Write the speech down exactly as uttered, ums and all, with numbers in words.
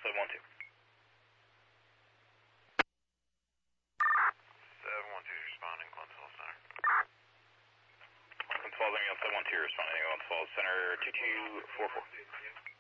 seven one two. seven one two responding, Glens Falls Center. Glens Falls, seven one two responding, Glens Falls Center, two two four four.